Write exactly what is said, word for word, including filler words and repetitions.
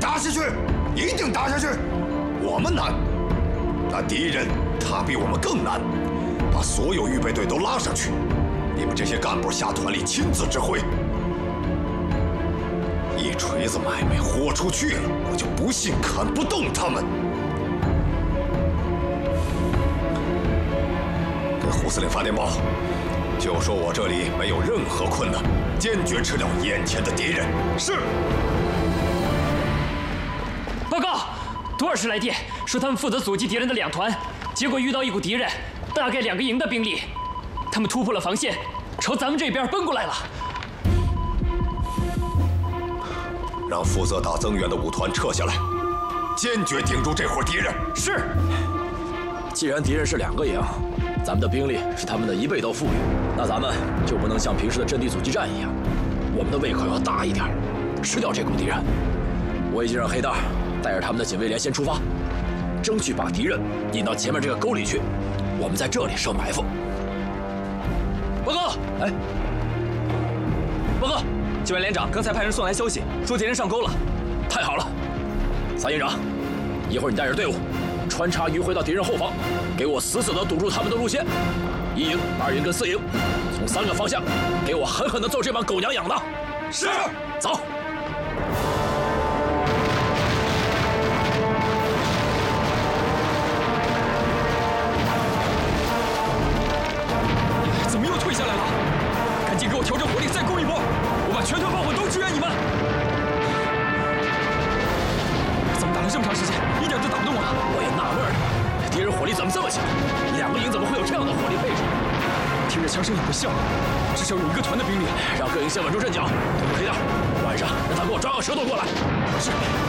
打下去，一定打下去。我们难，但敌人他比我们更难。把所有预备队都拉上去，你们这些干部下团里亲自指挥。一锤子买卖豁出去了，我就不信砍不动他们。给胡司令发电报，就说我这里没有任何困难，坚决吃掉眼前的敌人。是。 报告，多尔什来电说他们负责阻击敌人的两团，结果遇到一股敌人，大概两个营的兵力，他们突破了防线，朝咱们这边奔过来了。 让负责打增援的五团撤下来，坚决顶住这伙敌人。 是。 既然敌人是两个营，咱们的兵力是他们的一倍到富裕，那咱们就不能像平时的阵地阻击战一样，我们的胃口要大一点，吃掉这股敌人。我已经让黑蛋带着他们的警卫连先出发，争取把敌人引到前面这个沟里去，我们在这里设埋伏。 报告，哎，报告，救援连长刚才派人送来消息，说敌人上沟了。 太好了，三营长，一会儿你带着队伍穿插迂回到敌人后方，给我死死地堵住他们的路线。一营、二营跟四营，从三个方向给我狠狠地揍这帮狗娘养的。 是， 走。 怎么又退下来了？赶紧给我调整火力，再攻一波！我把全团炮火都支援你们。怎么打了这么长时间，一点都打不动啊？ 我也纳闷了，敌人火力怎么这么强？两个营怎么会有这样的火力配置？ 听着枪声也不像，至少有一个团的兵力。 让各营先稳住阵脚，黑蛋，晚上让他给我抓个舌头过来。 是。